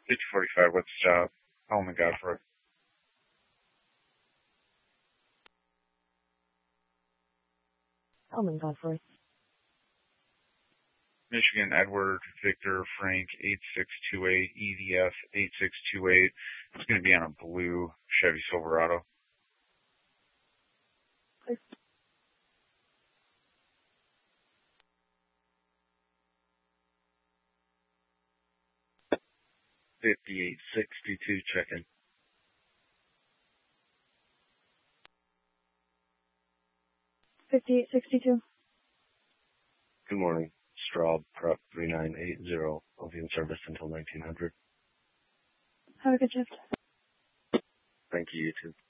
5045, what's the job? Oh my God, for Hellman Godfrey. Michigan Edward Victor Frank 8628 EVF 8628. It's going to be on a blue Chevy Silverado. Please. 5862 check-in. $58.62. Good morning. Straub Prep 3980. I'll be in service until 1900. Have a good shift. Thank you, you too.